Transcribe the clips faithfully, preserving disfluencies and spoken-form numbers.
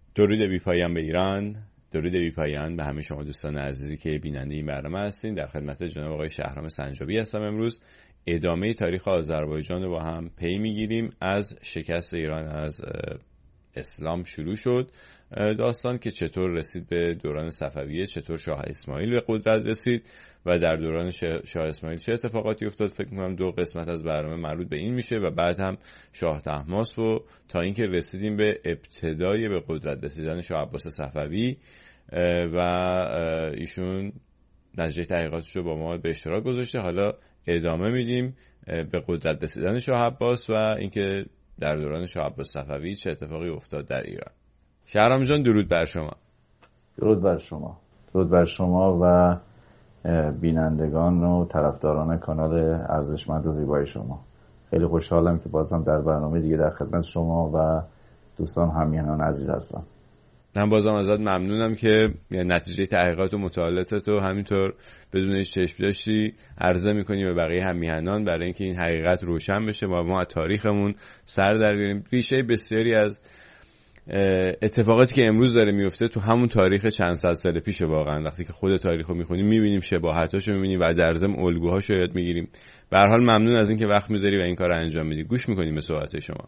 درود بی پایان به ایران، درود بی پایان به همه شما دوستان عزیزی که بیننده این برنامه هستین. در خدمت جناب آقای شهرام سنجابی هستم. امروز ادامه تاریخ آذربایجان رو با هم پی میگیریم. از شکست ایران از اسلام شروع شد داستان که چطور رسید به دوران صفویه، چطور شاه اسماعیل به قدرت رسید و در دوران شاه اسماعیل چه اتفاقاتی افتاد. فکر می‌کنم دو قسمت از برنامه مربوط به این میشه و بعد هم شاه طهماسب و تا اینکه رسیدیم به ابتدای به قدرت رسیدن شاه عباس صفوی و ایشون نتیجه تحقیقاتش رو با ما به اشتراک گذاشته. حالا ادامه میدیم به قدرت رسیدن شاه عباس و اینکه در دوران شاه عباس صفوی چه اتفاقی افتاد در ایران. شهرام جان درود بر شما. درود بر شما. درود بر شما و بینندگان و طرفداران کانال ارزشمند و زیبای شما. خیلی خوشحالم که بازم در برنامه دیگه در خدمت شما و دوستان همیهنان عزیز هستم. من بازم ازت ممنونم که نتیجه تحقیقات و مطالعاتت رو همینطور بدون هیچ چشم داشتی عرضه می‌کنی به بقیه همیهنان برای اینکه این حقیقت روشن بشه و ما از تاریخمون سر در بیاریم. ریشه بسیاری از اتفاقاتی که امروز داره میفته تو همون تاریخ چند صد سال پیشه. واقعا وقتی که خود تاریخ رو میخونیم میبینیم شباهتاشو میبینیم و در ضمن الگوهاشو یاد میگیریم. به هر حال ممنون از اینکه وقت میذاری و این کارو انجام میدی. گوش میکنیم به صحبت شما.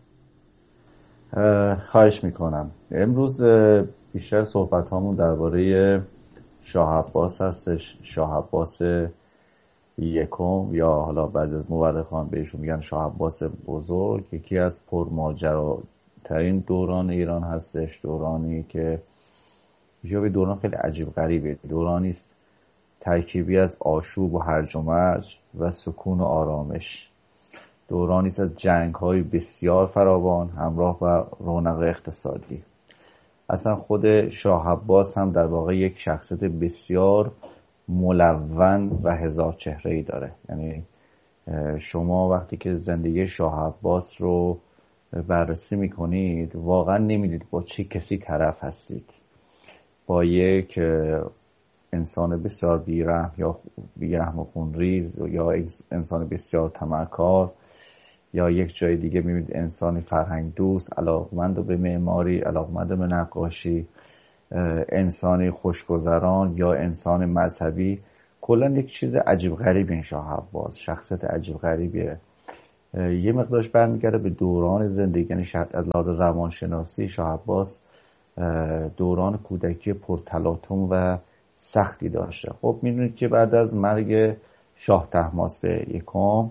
خواهش میکنم. امروز بیشتر صحبت هامون درباره شاه عباس هستش. شاه عباس یکم یا حالا بعضی از مورخان بهشون میگن شاه عباس بزرگ، یکی از پرماجرا ترین دوران ایران هستش. دورانی که یه دوران خیلی عجیب غریبه. دورانی است ترکیبی از آشوب و هرج و مرج و سکون و آرامش. دورانی است از جنگ‌های بسیار فراوان همراه با رونق اقتصادی. اصلا خود شاه عباس هم در واقع یک شخصیت بسیار ملون و هزار چهره‌ای داره. یعنی شما وقتی که زندگی شاه عباس رو بررسی میکنید واقعا نمیدید با چه کسی طرف هستید. با یک انسان بسیار بیرحم یا بیرحم و خونریز یا انسان بسیار طمعکار، یا یک جای دیگه میبینید انسانی فرهنگ دوست، علاقمند به معماری، علاقمند به نقاشی، انسانی خوشگذران یا انسان مذهبی. کلا یک چیز عجیب غریب این شاه عباس، شخصیت عجیب غریبیه. یه مقدارش برمیگرده به دوران زندگی، یعنی از لحاظ روانشناسی شاه عباس دوران کودکی پرتلاطم و سختی داشته. خب میدونید که بعد از مرگ شاه طهماسب یکم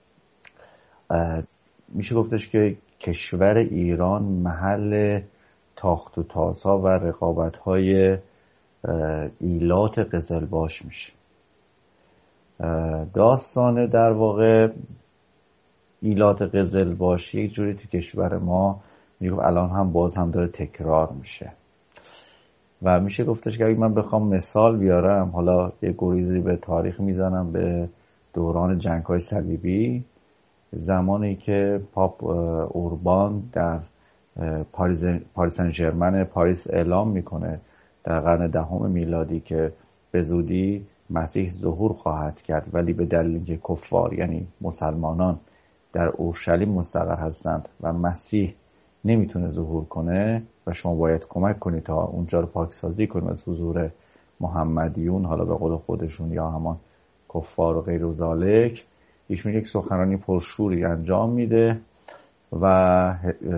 میشه گفتش که کشور ایران محل تاخت و تازها و رقابت‌های ایلات قزلباش میشه. داستان در واقع ایلات قزلباش یک جوری تو کشور ما میگم الان هم باز هم داره تکرار میشه و میشه گفتش که اگه من بخوام مثال بیارم، حالا یه گریزی به تاریخ میزنم به دوران جنگ‌های صلیبی، زمانی که پاپ اوربان در پاریس پاریس سن ژرمن پاریس اعلام میکنه در قرن دهم میلادی که به زودی مسیح ظهور خواهد کرد، ولی به دلیل اینکه کفار یعنی مسلمانان در اورشلیم مستقر هستند و مسیح نمیتونه ظهور کنه و شما باید کمک کنید تا اونجا رو پاکسازی کنید از حضور محمدیون، حالا به قول خودشون یا همان کفار و غیر ذالک. ایشون یک سخنرانی پرشوری انجام میده و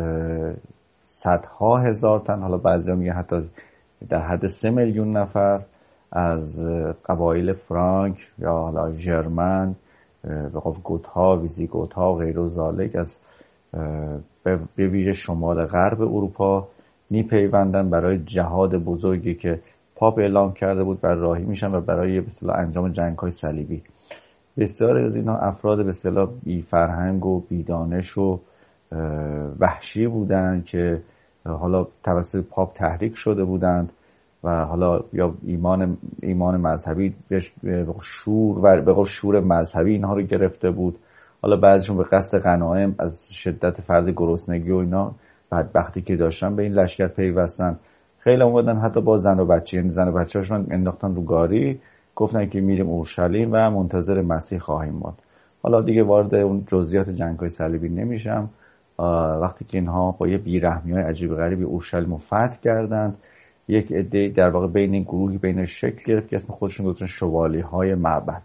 صدها هزار تن، حالا بعضیا میگه حتی در حد سه میلیون نفر از قبایل فرانک یا حالا ژرمن، به قول گوتها، ویزیگوتها و غیر ذالک از به ویژه شمال غرب اروپا میپیوندن برای جهاد بزرگی که پاپ اعلام کرده بود بر راهی میشن و برای به اصطلاح انجام جنگ‌های صلیبی. بسیار از اینها افراد به اصطلاح بی فرهنگ و بی دانش و وحشی بودند که حالا توسط پاپ تحریک شده بودند و حالا یا ایمان ایمان مذهبی به شور و به قول شور مذهبی اینها رو گرفته بود. حالا بعضیشون به قصد غنایم از شدت فرد گرسنگی و اینا بدبختی که داشتن به این لشکر پیوستن. خیلی اومدن حتی با زن و بچه، یعنی زن و بچه‌هاشون انداختن رو گاری، گفتن که میریم اورشلیم و منتظر مسیح خواهیم ماند. حالا دیگه وارد اون جزئیات جنگ‌های صلیبی نمیشم. وقتی که اینها با یه بیرحمی‌های عجیب غریبی اورشلیم رو فتح کردند، یک عده در واقع بین این گروهی بین شکل گرفت که اسم خودشون گذاشتن شوالیه‌های معبد.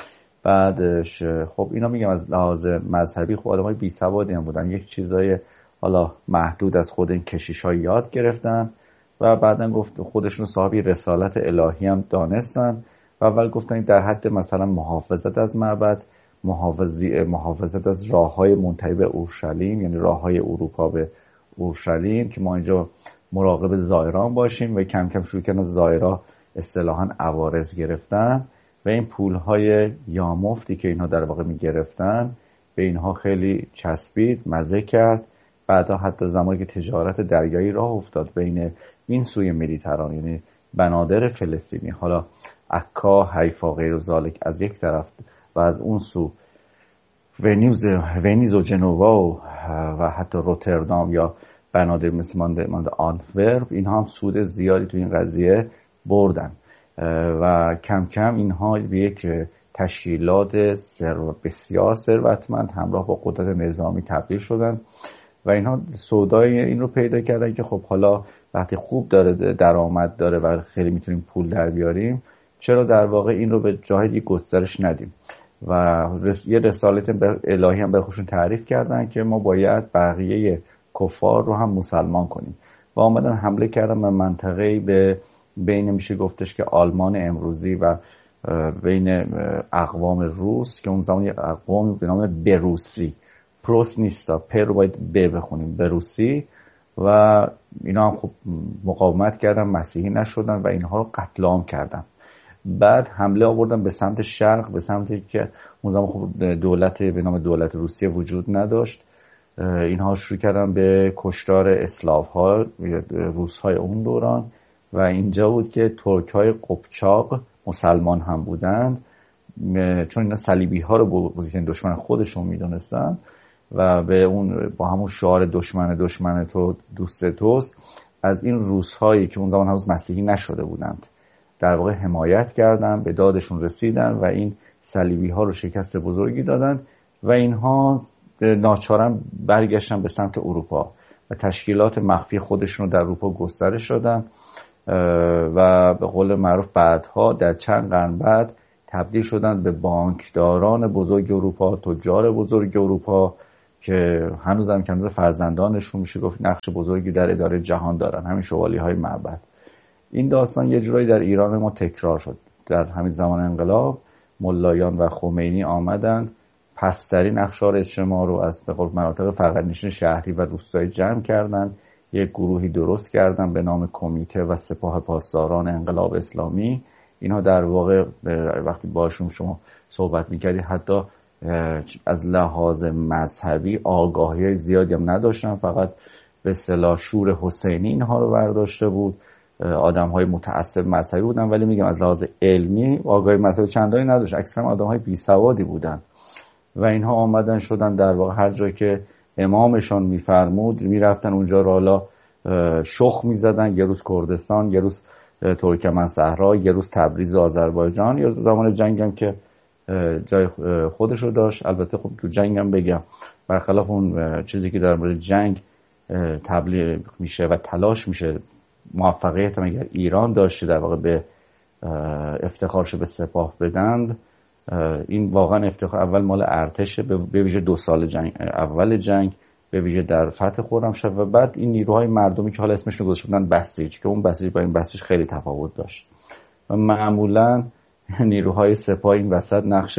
بعدش خب اینا میگم از لحاظ مذهبی خب آدمای بی‌سوادی هم بودن، یک چیزای حالا محدود از خود این کشیش‌ها یاد گرفتن و بعداً گفت خودشون صاحب رسالت الهی هم دانستن و اول گفتن در حد مثلا محافظت از معبد، محافظی محافظت از راه‌های منتهی به اورشلیم، یعنی راه‌های اروپا به اورشلیم، که ما اینجا مراقب زائران باشیم و کم کم شروع کردن زائرا اصطلاحاً عوارض گرفتن و این پول‌های یامفتی که اینها در واقع می‌گرفتن به اینها خیلی چسبید، مزه کرد. بعدا حتی زمانی که تجارت دریایی راه افتاد بین این سوی مدیترانه، یعنی بنادر فلسطینی، حالا عکا، حیفا، غیر ذالک از یک طرف و از اون سو ونیز ونیز و جنوا و, و حتی روتردام یا بنادر مثل مانده مانده آنتورپ، اینها هم سود زیادی تو این قضیه بردن و کم کم اینها به یک تشکیلات سر بسیار ثروتمند همراه با قدرت نظامی تبدیل شدن و اینها سودای این رو پیدا کردن که خب حالا وقتی خوب داره درآمد داره و خیلی میتونیم پول در بیاریم، چرا در واقع این رو به جای گسترش ندیم؟ و رس... یه رسالت الهی هم به خودشون تعریف کردن که ما باید بقیه کفار رو هم مسلمان کنیم و آمدن حمله کردن به منطقه‌ای به بین میشه گفتش که آلمان امروزی و بین اقوام روس که اون زمان یک اقوام به نام بروسی، پروس نیستا، پ رو باید ب بخونیم، بروسی، و اینا هم خب مقاومت کردن، مسیحی نشدن و اینها رو قتل عام کردن. بعد حمله آوردن به سمت شرق، به سمتی که اون زمان خب دولت به نام دولت روسیه وجود نداشت. اینها شروع کردن به کشتار اسلاف ها، روس های اون دوران، و اینجا بود که ترک های قپچاق مسلمان هم بودند، چون اینا صلیبی ها رو بزرگترین دشمن خودشون میدونستن و به اون با همون شعار دشمن دشمن تو دوست توست از این روس هایی که اون زمان هنوز مسیحی نشده بودند در واقع حمایت کردن، به دادشون رسیدن و این صلیبی ها رو شکست بزرگی دادن و اینها ناچارن برگشتن به سمت اروپا و تشکیلات مخفی خودشون رو در اروپا گسترش دادن و به قول معروف بعدها در چند قرن بعد تبدیل شدن به بانکداران بزرگ اروپا، تجار بزرگ اروپا که هنوز هم که هنوز فرزندانشون میشه گفت نقش بزرگی در اداره جهان دارن، همین شوالیه‌های معبد. این داستان یه جورایی در ایران ما تکرار شد. در همین زمان انقلاب ملایان و خمینی آمدن پسترین اقشار اجتماع رو از به قول مناطق فقرنشین شهری و روستایی جمع کردن، یک گروهی درست کردن به نام کمیته و سپاه پاسداران انقلاب اسلامی. اینها در واقع وقتی باشون شما صحبت میکردی حتی از لحاظ مذهبی آگاهی زیادی هم نداشتن، فقط به اصطلاح شور حسینی اینها رو برداشته بود، آدم های متعصب مذهبی بودن، ولی میگم از لحاظ علمی آگاهی مذهبی چندانی نداشت، اکثرا آدم های بی سوادی بودن و اینها آمدن شدن در واقع هر جا که امامشان میفرمود میرفتن اونجا رو حالا شخ میزدن، یه روز کردستان، یه روز ترکمن صحرا، یه روز تبریز و آذربایجان. یا زمان جنگ هم که جای خودش رو داشت. البته خب تو جنگ هم بگم برخلاف اون چیزی که در مورد جنگ تبلیغ میشه و تلاش میشه، موفقیت هم اگر ایران داشته در واقع به افتخارش به سپاه بدند، این واقعا افتخار اول مال ارتشه، به ویژه دو سال جنگ اول جنگ به ویژه در فتح خرمشاه و بعد این نیروهای مردمی که حالا اسمشون گذاشته بودن بسیج، که اون بسیج با این بسیج خیلی تفاوت داشت و معمولا نیروهای سپاه این وسط نقش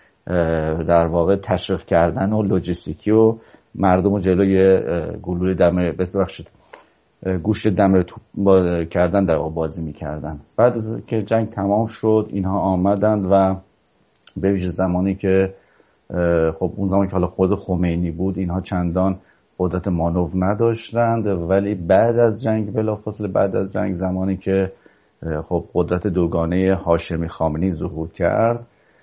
در واقع تشویق کردن و لوجستیکی و مردم رو جلوی گلوله دم ببخشید گوشت دم توپ کردن در واقع بازی می‌کردن. بعد از که جنگ تمام شد اینها آمدند و به ویژه زمانی که خب اون زمانی که حالا خود خمینی بود اینها چندان قدرت مانور نداشتند، ولی بعد از جنگ بلافاصله بعد از جنگ زمانی که خب قدرت دوگانه هاشمی خامنه‌ای ظهور کرد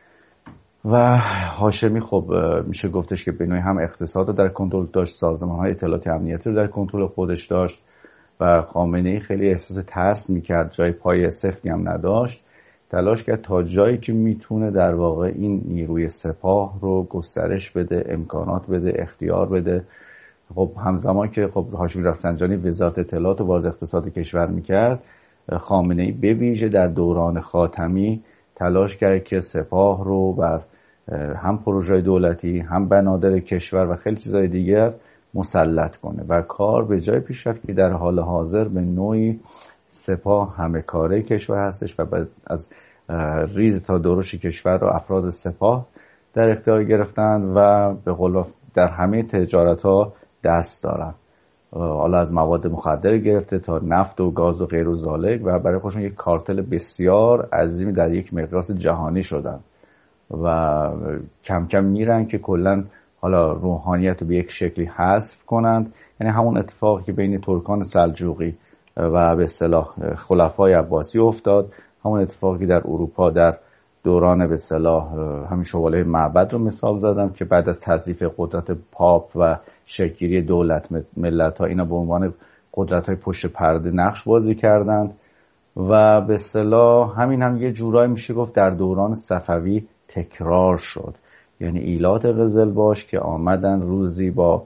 و هاشمی خب میشه گفتش که به نوعی هم اقتصاد رو در کنترل داشت، سازمان‌های اطلاعاتی امنیتی رو در کنترل خودش داشت و خامنه‌ای خیلی احساس ترس میکرد، جای پای سفتی هم نداشت، تلاش کرد تا جایی که میتونه در واقع این نیروی سپاه رو گسترش بده، امکانات بده، اختیار بده خب همزمان که خب هاشمی رفسنجانی وزارت اطلاعات و وارد اقتصاد کشور میکرد، خامنه‌ای به ویژه در دوران خاتمی تلاش کرد که سپاه رو بر هم پروژه دولتی، هم بنادر کشور و خیلی چیزای دیگر مسلط کنه و کار به جای پیش رفت که در حال حاضر به نوعی سپاه همه کاره کشور هستش و از ریز تا درشت کشور رو افراد سپاه در اختیار گرفتن و به قول در همه تجارت ها دست دارن، حالا از مواد مخدر گرفته تا نفت و گاز و غیر و ذالک، و برای خودشون یک کارتل بسیار عظیمی در یک مقیاس جهانی شدن و کم کم میرن که کلا حالا روحانیت رو به یک شکلی حذف کنند. یعنی همون اتفاقی که بین ترکان سلجوقی و به اصطلاح خلفای عباسی افتاد، همون اتفاقی در اروپا در دوران به اصطلاح همین شوالیه معبد رو مثال زدم که بعد از تضعیف قدرت پاپ و شکل‌گیری دولت ملت ها اینا به عنوان قدرت های پشت پرده نقش بازی کردند و به اصطلاح همین هم یه جورایی میشه گفت در دوران صفوی تکرار شد. یعنی ایلات قزلباش که آمدن روزی با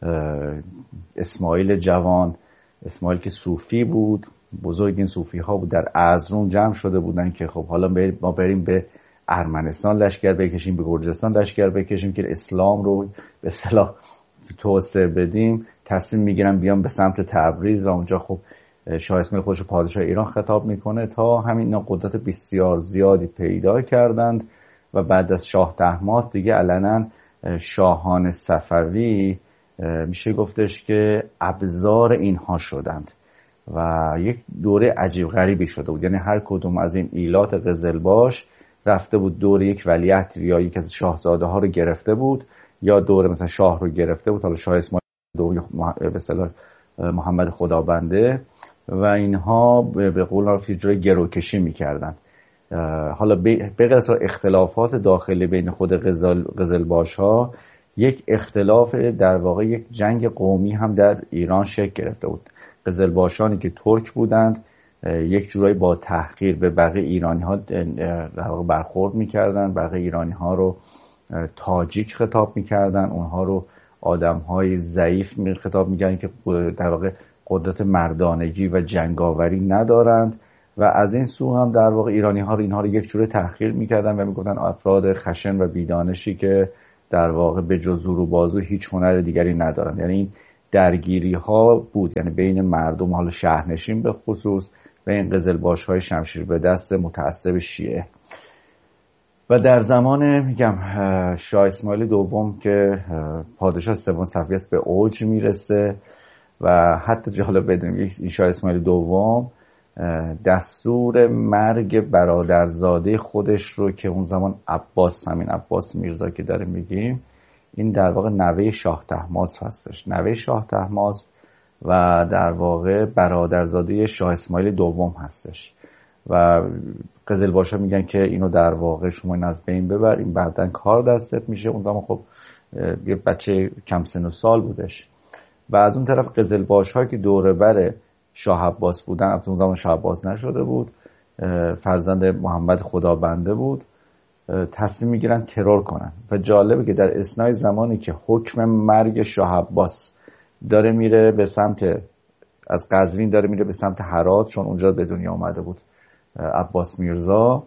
اسماعیل جوان، اسماعیل که صوفی بود، بزرگ این صوفی ها بود، در ارزروم جمع شده بودن که خب حالا ما بریم به ارمنستان لشکر بکشیم، به گرجستان لشکر بکشیم که اسلام رو به اصطلاح توسعه بدیم. تصمیم میگیرن بیان به سمت تبریز و اونجا خب شاه اسماعیل خودش پادشاه ایران خطاب میکنه تا همین قدرت بسیار زیادی پیدا کردند و بعد از شاه طهماسب دیگه علنا شاهان صفوی میشه گفتش که ابزار اینها شدند و یک دوره عجیب غریبی شده بود. یعنی هر کدوم از این ایلات قزلباش رفته بود دوره یک ولیعهد یا یک از شاهزاده ها رو گرفته بود، یا دوره مثلا شاه رو گرفته بود، حالا شاه اسماعیل دوره به اصطلاح محمد خدابنده، و اینها به قول معروف یه جای گروکشی میکردن. حالا به غیر از اختلافات داخلی بین خود قزلباش ها، یک اختلاف در واقع یک جنگ قومی هم در ایران شکل گرفته بود. قزلباشانی که ترک بودند یک جورایی با تحقیر به بقیه ایرانی ها در واقع برخورد میکردن، بقیه ایرانی ها رو تاجیک خطاب میکردن، اونها رو آدم های ضعیف خطاب میکردن که در واقع قدرت مردانگی و جنگاوری ندارند، و از این سو هم در واقع ایرانی ها رو اینها رو یک جوره تحقیر میکردن و میگفتن افراد خشن و بیدانشی که در واقع به جز زور و بازو هیچ هنر دیگری ندارن. یعنی این درگیری ها بود، یعنی بین مردم حالا شهرنشین به خصوص و این قزلباش های شمشیر به دست متعصب شیعه. و در زمان میگم شاه اسماعیل دوم که پادشاه سوم صفوی است به اوج میرسه و حتی جالب بدونیم این شاه اسماعیل دوم دستور مرگ برادرزاده خودش رو که اون زمان عباس، همین عباس میرزا که داره میگیم، این در واقع نوه شاه طهماسب هستش، نوه شاه طهماسب و در واقع برادرزاده شاه اسماعیل دوم هستش و قزلباشا میگن که اینو در واقع شما این از بین ببر، این بعدن کار دستت میشه. اون زمان خب یه بچه کم سن و سال بودش. و از اون طرف قزلباشا که دوره بر شاه عباس بودن، البته اون زمان شاه عباس نشده بود، فرزند محمد خدابنده بود، تصمیم میگیرن ترور کنن. و جالبه که در اثنای زمانی که حکم مرگ شاه عباس داره میره به سمت از قزوین داره میره به سمت هرات، چون اونجا به دنیا اومده بود عباس میرزا،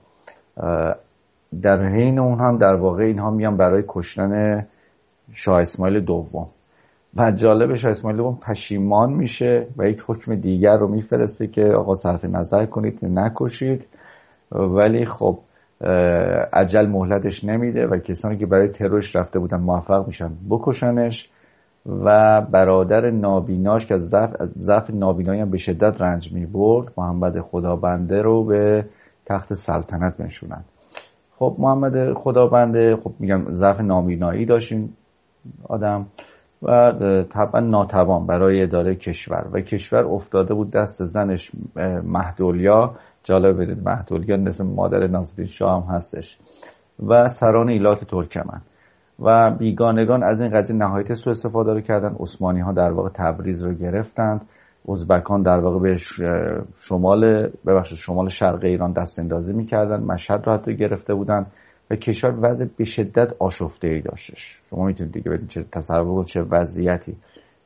در حین اون هم در واقع اینها میان برای کشتن شاه اسماعیل دوم. و جالب شاه اسماعیل دوم پشیمان میشه و یک حکم دیگر رو میفرسته که آقا صرف نظر کنید نکشید، ولی خب اجل مهلتش نمیده و کسانی که برای ترورش رفته بودن موفق میشن بکشنش و برادر نابیناش که از ضعف نابینایی هم به شدت رنج میبرد، محمد خدابنده رو به تخت سلطنت بنشونن. خب محمد خدابنده خب میگم ضعف نابینایی داشتین آدم و طبعا ناتوان برای اداره کشور و کشور افتاده بود دست زنش مهدولیا. جالب بدید مهدولیا مثل مادر ناصرالدین شاه هم هستش و سران ایلات ترکمن و بیگانگان از این قضیه نهایت سوء استفاده رو کردن. عثمانی ها در واقع تبریز رو گرفتند، ازبکان در واقع به شمال ببخشید شمال شرق ایران دست اندازی می‌کردن، مشهد رو حتی گرفته بودن و کشور وضع به شدت آشفته‌ای داشتش. شما میتونید دیگه بدید چه تصور چه وضعیتی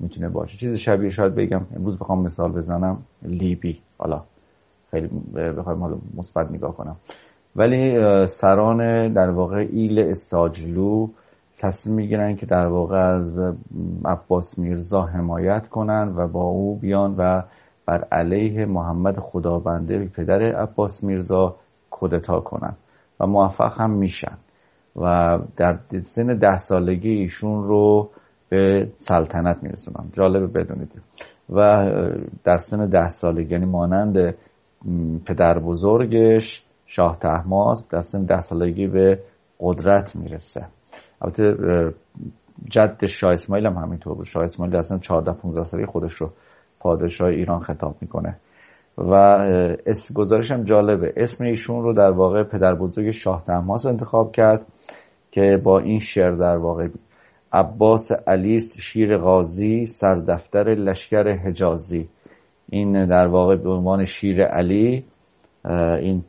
میتونه باشه. چیز شبیه شاید بگم امروز بخوام مثال بزنم لیبی، حالا خیلی بخوام حالا مثبت نگاه کنم، ولی سران در واقع ایل استاجلو تصمیم میگیرن که در واقع از عباس میرزا حمایت کنن و با او بیان و بر علیه محمد خدابنده پدر عباس میرزا کودتا کنن و موفق هم میشن و در سن ده سالگی ایشون رو به سلطنت میرسونن. جالبه بدونید. و در سن ده سالگی، یعنی مانند پدر بزرگش شاه طهماسب، در سن ده سالگی به قدرت میرسه. البته جد شاه اسماعیل هم همینطور بود. شاه اسماعیل در سن چهارده پانزده سالگی خودش رو پادشاه ایران خطاب میکنه و اسم گذارش هم جالبه. اسم ایشون رو در واقع پدر بزرگ شاه طهماسب انتخاب کرد که با این شعر در واقع عباس علیست شیر غازی سردفتر لشکر حجازی. این در واقع به عنوان شیر علی این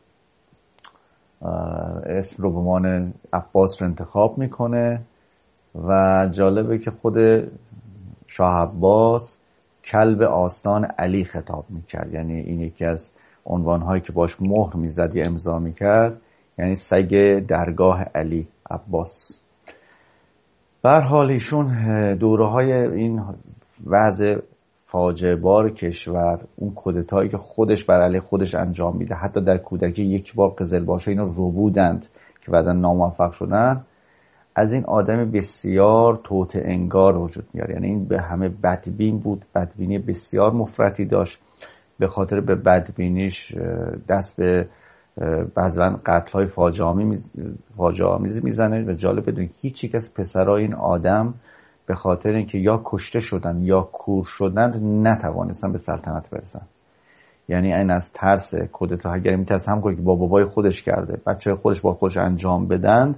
اسم رو به عنوان عباس رو انتخاب میکنه و جالبه که خود شاه عباس کلب آستان علی خطاب میکرد، یعنی این یکی از عنوانهایی که باش مهر میزد یا امضا میکرد، یعنی سگ درگاه علی عباس. به هر حال ایشون دوره های این وضع فاجعه بار کشور، اون کودتایی که خودش بر علیه خودش انجام میده، حتی در کودکی یک بار قزلباشا اینو رو بودند که بعدا ناموفق شدن، از این آدم بسیار توطئه انگار وجود میاره. یعنی این به همه بدبین بود، بدبینی بسیار مفرطی داشت، به خاطر به بدبینیش دست به بعضا قتل‌های فاجعه آمیزی میزنه. و جالب بدونید هیچ یک از پسرای این آدم به خاطر اینکه یا کشته شدن یا کور شدن نتوانستن به سلطنت برسن. یعنی این از ترس کودتا، اگر میترس هم کنه که با بابای خودش کرده، بچه خودش با خودش انجام بدن،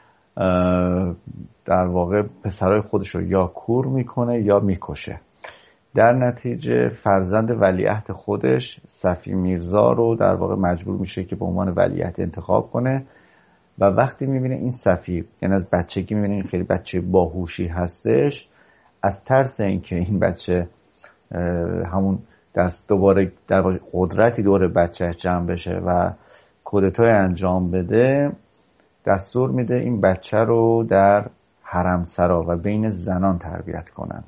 در واقع پسرای خودش رو یا کور میکنه یا میکشه. در نتیجه فرزند ولیعهد خودش صفی میرزا رو در واقع مجبور میشه که به عنوان ولیعهد انتخاب کنه و وقتی میبینه این صفی، یعنی از بچگی میبینه این خیلی بچه باهوشی هستش، از ترس اینکه این بچه همون دست دوباره در واقع قدرتی دور بچه جمع بشه و کودتای انجام بده، دستور میده این بچه رو در حرمسرا و بین زنان تربیت کنند.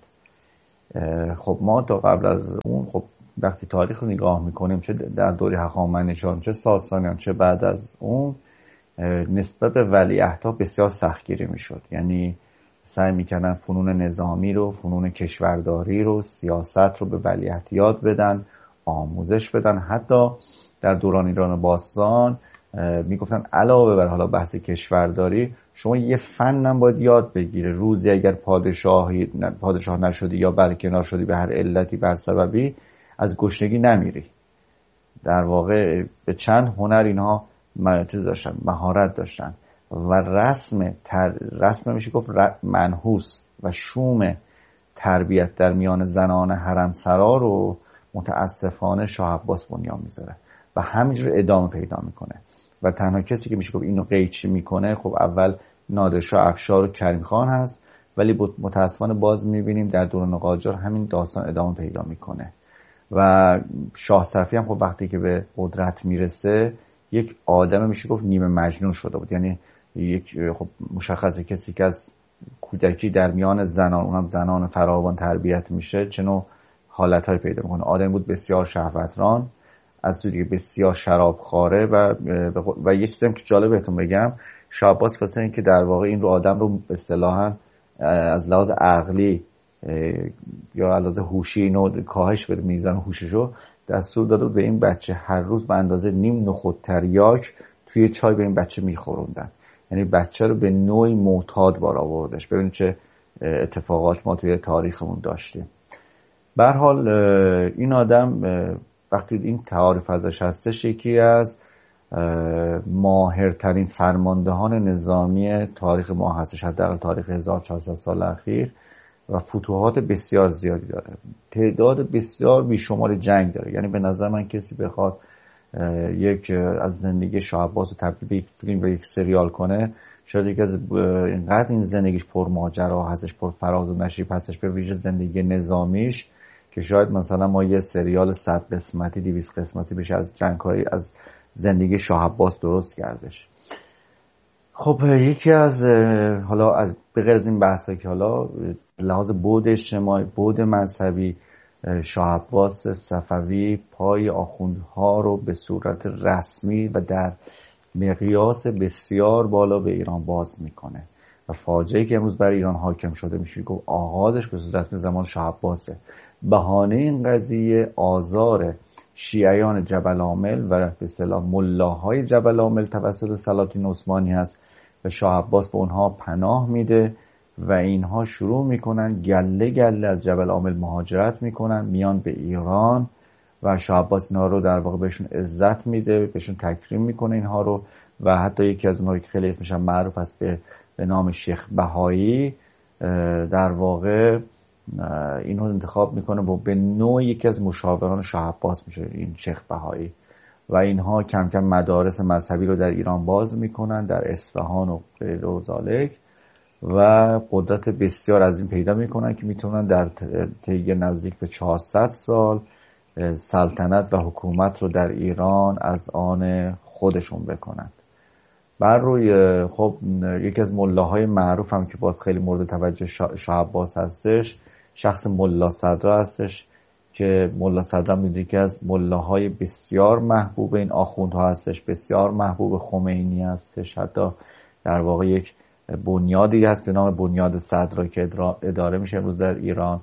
خب ما تا قبل از اون خب وقتی تاریخ رو نگاه میکنیم، چه در دوره هخامنشیان چه ساسانیان چه بعد از اون، نسبت به ولیعهدها بسیار سختگیری میشد. یعنی سعی میکردن فنون نظامی رو، فنون کشورداری رو، سیاست رو به ولیعهد یاد بدن، آموزش بدن. حتی در دوران ایران باستان میگفتن علاوه بر حالا بحث کشورداری، شما یه فن هم باید یاد بگیره. روزی اگر پادشاهی پادشاه نشدی یا برکنار شدی به هر علتی، به هر سببی، از گشنگی نمیری. در واقع به چند هنر اینها چیز داشتن، مهارت داشتن و رسم تر... رسم میشه گفت منحوس و شوم تربیت در میان زنان حرمسرا رو متاسفانه شاه عباس بنیان میذاره و همینجور ادامه پیدا میکنه و تنها کسی که میشه گفت اینو قیچی میکنه خب اول نادرشاه افشار و کریم خان هست، ولی متاسفانه باز میبینیم در دوران قاجار همین داستان ادامه پیدا میکنه و شاه صفی هم خب وقتی که به قدرت میرسه یک آدم میشه گفت نیمه مجنون شده بود. یعنی یک خب مشخصه کسی که از کودکی در میان زنان، اونم زنان فراوان تربیت میشه، چنو حالتهای پیدا میکنه. آدم بود بسیار شهوتران، از سوی دیگه بسیار شرابخواره و و یک چیزی که جالب بهتون بگم، شاه عباس واسه اینکه در واقع این رو آدم رو به اصطلاحاً از لحاظ عقلی یا از لحاظ هوشی اینو کاهش بده، میزان هوششو، دستور داده به این بچه هر روز به اندازه نیم نخود تریاک توی چای به این بچه میخوروندن. یعنی بچه رو به نوعی معتاد بار آوردش. ببینید چه اتفاقات ما توی تاریخمون داشتیم. به هر حال این آدم وقتی این تعاریف ازش هستش، یکی از ماهرترین فرماندهان نظامی تاریخ ما هستش، حداقل تاریخ هزار و چهارصد سال اخیر، و فتوحات بسیار زیادی داره، تعداد بسیار بیشمار جنگ داره. یعنی به نظر من کسی بخواد یک از زندگی شاه عباس رو تبدیل به یک فیلم و یک سریال کنه، شاید یکی از اینقدر این زندگیش پر ماجرا هستش، پر فراز و نشیب هستش، به ویژه زندگی نظامیش، که شاید مثلا ما یه سریال صد قسمتی دویست قسمتی بشه از جنگ‌های از زندگی شاه عباس درست کردش. خب یکی از حالا از به غیر از این بحثا که حالا لحاظ بعد اجتماعی، بعد مذهبی، شاه عباس صفوی پای آخوندها رو به صورت رسمی و در مقیاس بسیار بالا به ایران باز میکنه و فاجعه‌ای که امروز برای ایران حاکم شده میشه گفت آغازش به صورت رسمی زمان شاه عباسه. بهانه این قضیه آزار شیعیان جبل عامل و به اصطلاح ملاهای جبل عامل توسط سلاطین عثمانی هست و شاه عباس به اونها پناه میده و اینها شروع میکنن گله گله از جبل عامل مهاجرت میکنن میان به ایران و شاه عباس اینها رو در واقع بهشون عزت میده، بهشون تکریم میکنه اینها رو و حتی یکی از اونها که خیلی اسمش هم معروف است به به نام شیخ بهایی در واقع اینو انتخاب میکنه و به نوع یکی از مشاوران شاه عباس میشه این شیخ بهایی و اینها کم کم مدارس مذهبی رو در ایران باز میکنن در اصفهان و غیر و ذالک و قدرت بسیار از این پیدا میکنن که میتونن در طی نزدیک به چهارصد سال سلطنت و حکومت رو در ایران از آن خودشون بکنن. بر روی خب یکی از ملاهای معروف هم که باز خیلی مورد توجه شاه عباس هستش شخص ملا صدرا هستش که ملا صدرا میدونی که از ملاهای بسیار محبوب این آخوندها هستش، بسیار محبوب خمینی هستش، حتی در واقع یک بنیادی هست به نام بنیاد صدرا که اداره میشه امروز در ایران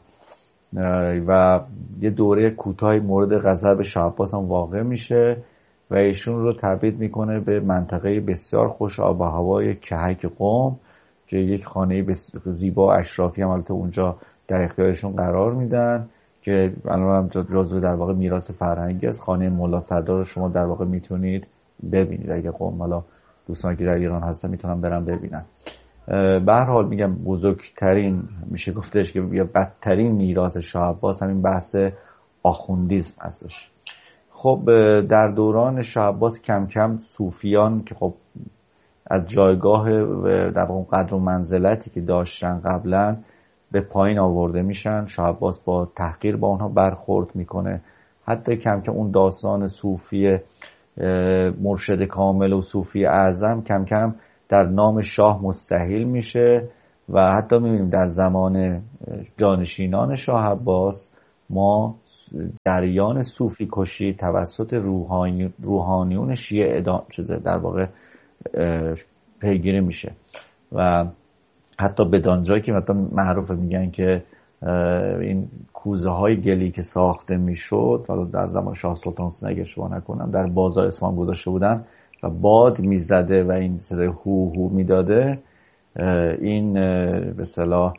و یه دوره کوتاهی مورد غضب شاه عباس هم واقع میشه و ایشون رو تبعید میکنه به منطقه بسیار خوش آب و هوای کهک قم که یک خانه زیبا اشرافی هم البته اونجا در اختیارشون قرار میدن که الان هم جزو در واقع میراث فرهنگی است. خانه ملا صدرا رو شما در واقع میتونید ببینید اگه قم حالا دوستان که در ایران هستن میتونن برن ببینن. به هر حال میگم بزرگترین میشه گفتش که یا بدترین میراث شاه عباس همین بحث آخوندیسم هستش. خب در دوران شاه عباس کم کم صوفیان که خب از جایگاه در واقع قدر و منزلتی که داشتن قبلا به پایین آورده میشن. شاه عباس با تحقیر با اونها برخورد میکنه، حتی کم کم اون داستان صوفی مرشد کامل و صوفی اعظم کم کم در نام شاه مستحیل میشه و حتی میبینیم در زمان جانشینان شاه عباس ما جریان صوفی کشی توسط روحانی روحانیون شیعه ادامه شده در واقع پیگیری میشه و حتی به دانجایی که مثلا معروفه میگن که این کوزه های گلی که ساخته میشد حالا در زمان شاه سلطان حسین اگه اشتباه نکنم در بازار اصفهان گذاشته بودن و باد میزده و این صدای هو هو میداده، این به اصطلاح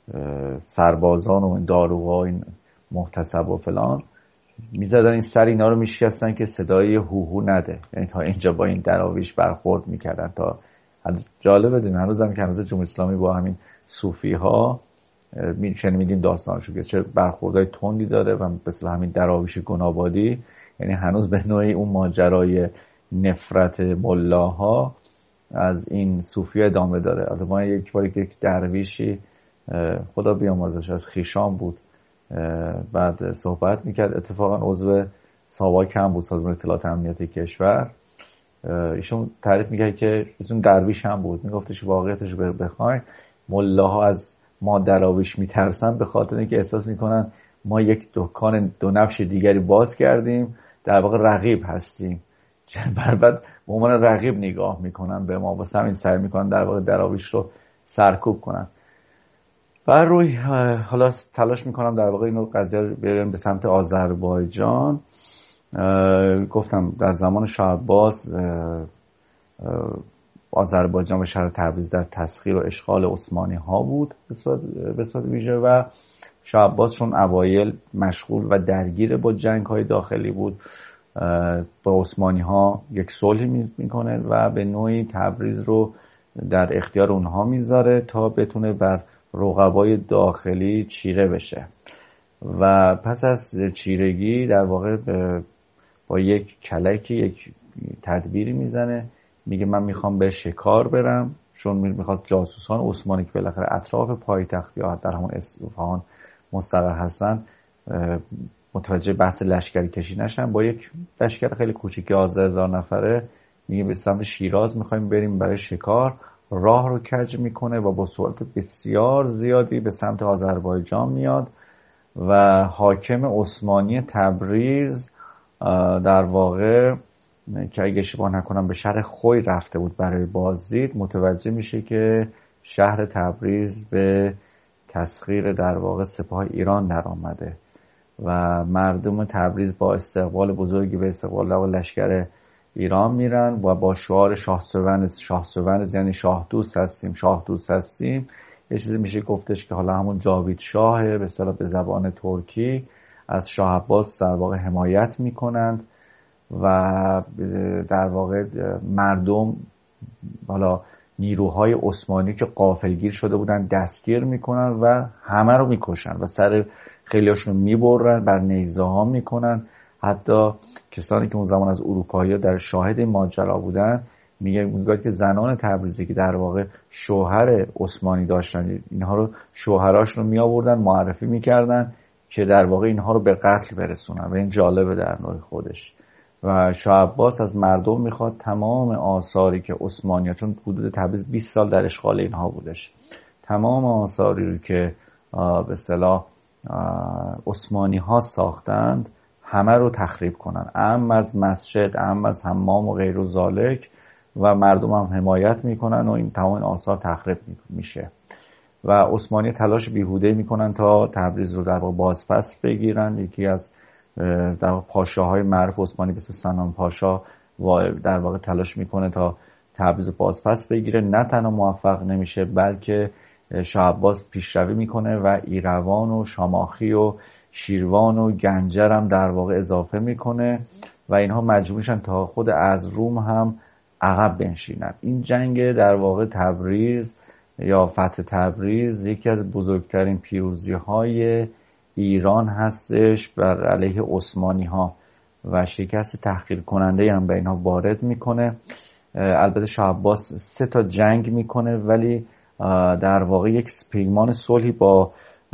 سربازان و داروها این محتسب و فلان میزدن این سر اینا رو میشکستن که صدای هو هو نده، یعنی تا اینجا با این دراویش برخورد میکردن. تا جالب بدونیم هنوز هم که هنوز جمهوری اسلامی با همین صوفی ها میشن میدین داستانشو که چه برخوردهای تندی داره و مثل همین دراویش گنابادی، یعنی هنوز به نوعی اون ماجرای نفرت ملاها از این صوفی ادامه داره. البته ما یک باری که یک درویشی خدا بیامرزش از خیشان بود بعد صحبت میکرد، اتفاقا عضو ساواک هم بود سازمان اطلاعات امنیتی کشور، ایشون تعریف میکرد که ایشون درویش هم بود، میگفتش واقعیتش بخواین ملاها از ما دراویش میترسن به خاطر اینکه احساس میکنن ما یک دکان دو نفش دیگری باز کردیم، در واقع رقیب هستیم، بر بعد به عنوان رقیب نگاه میکنن به ما، واسه همین سعی میکنن در واقع دراویش رو سرکوب کنن. بر روی حالا تلاش میکنم در واقع اینو قضیه رو بریم به سمت آذربایجان. گفتم در زمان شاه عباس آذربایجان و شهر تبریز در تسخیر و اشغال عثمانی ها بود به صورت ویژه و شاه عباس چون اوایل مشغول و درگیر با جنگ های داخلی بود با عثمانی ها یک صلحی میکنه و به نوعی تبریز رو در اختیار اونها میذاره تا بتونه بر رقبای داخلی چیره بشه و پس از چیرگی در واقع با یک کلکی یک تدبیری میزنه، میگه من میخوام به شکار برم، چون میخواد جاسوسان عثمانی که بالاخره اطراف پایتخت یا در همون اصفهان مستقر هستن متوجه بحث لشکری کشی نشن. با یک لشکر خیلی کوچیک یازده هزار نفره میگه به سمت شیراز میخوایم بریم برای شکار. راه رو کج میکنه و با سرعت بسیار زیادی به سمت آذربایجان میاد و حاکم عثمانی تبریز در واقع که اگه اشتباه نکنم به شهر خوی رفته بود برای بازدید، متوجه میشه که شهر تبریز به تسخیر در واقع سپاه ایران در آمده و مردم تبریز با استقبال بزرگی به استقبال لشکر ایران میرن و با شعار شاه سوند شاه سوند یعنی شاه دوست هستیم شاه دوست هستیم. یه چیزی میشه گفتش که حالا همون جاوید شاه به اصطلاح به زبان ترکی از شاه عباس در واقع حمایت میکنند و در واقع مردم حالا نیروهای عثمانی که غافلگیر شده بودن دستگیر میکنن و همه رو میکشن و سر خیلیاشون میبرن، بر نیزه ها میکنن. حتی کسانی که اون زمان از اروپایی ها در شاهد این ماجرا بودن میگه میگه که زنان تبریزی که در واقع شوهر عثمانی داشتن اینها رو شوهراشون رو می آوردن معرفی میکردن که در واقع اینها رو به قتل برسونن و این جالبه در نوع خودش. و شاه عباس از مردم میخواد تمام آثاری که عثمانی‌ها، چون حدود تبریز بیست سال در اشغال اینها بودش، تمام آثاری رو که به اصطلاح عثمانی‌ها ساختند همه رو تخریب کنن، اهم از مسجد، اهم از حمام و غیر و ذالک، و مردم هم حمایت میکنن و این تمام آثار تخریب میشه و عثمانی تلاش بیهوده میکنن تا تبریز رو در واقع بازپس بگیرن. یکی از در پاشاهای معروف عثمانی به اسم سنان پاشا در واقع تلاش میکنه تا تبریز رو بازپس بگیره، نه تنها موفق نمیشه بلکه شاه عباس پیشروی میکنه و ایروان و شاماخی و شیروان و گنجر هم در واقع اضافه میکنه و اینها مجبور میشن تا خود از روم هم عقب بنشینن. این جنگ در واقع تبریز یا فتح تبریز یکی از بزرگترین پیروزی های ایران هستش بر علیه عثمانی ها و شکست تحقیر کننده هم به اینها وارد میکنه. البته شاه عباس سه تا جنگ میکنه ولی در واقع یک پیمان صلحی با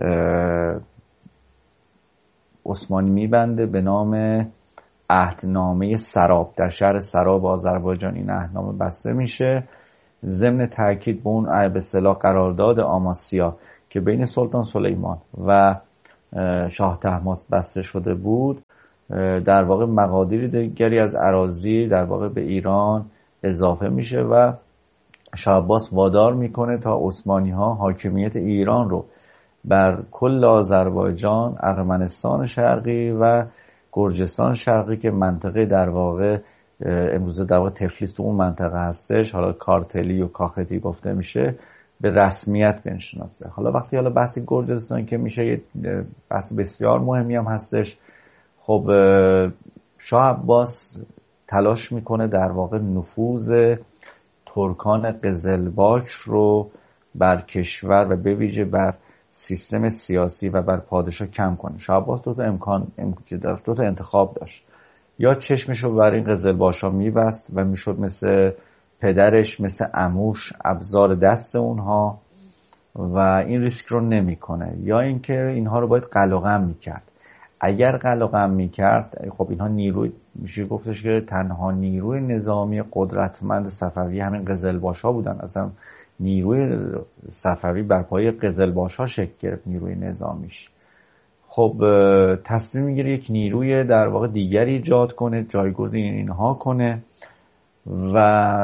عثمانی میبنده به نام عهدنامه سراب. در شهر سراب آذربایجان این عهدنامه بسته میشه ضمن تاکید به اون به اصطلاح قرارداد آماسیا که بین سلطان سلیمان و شاه طهماسب بسته شده بود. در واقع مقادیر دیگری از اراضی در واقع به ایران اضافه میشه و شاه عباس وادار میکنه تا عثمانی ها حاکمیت ایران رو بر کل آذربایجان، ارمنستان شرقی و گرجستان شرقی که منطقه در واقع امروزه در واقع تفلیس تو اون منطقه هستش، حالا کارتلی و کاختی گفته میشه، به رسمیت بنشناسه. حالا وقتی حالا بحث گرجستان که میشه یه بحث بسیار مهمی هم هستش. خب شاه عباس تلاش میکنه در واقع نفوذ ترکان قزلباش رو بر کشور و به ویژه بر سیستم سیاسی و بر پادشاه کم کنه. شاه عباس دو تا امکان دو تا انتخاب داشت، یا چشمش رو بر این قزلباشا میبست و میشد مثل پدرش، مثل عموش ابزار دست اونها و این ریسک رو نمیکنه، یا اینکه اینها رو باید قلقم میکرد. اگر قلقم میکرد خب اینها نیروی میشه گفتش که تنها نیروی نظامی قدرتمند صفوی همین قزلباشا بودن. اصلا نیروی صفوی بر پایه قزلباشا شکل گرفت نیروی نظامیش. خب تصمیم میگیره یک نیروی در واقع دیگری ایجاد کنه، جایگزین اینها کنه و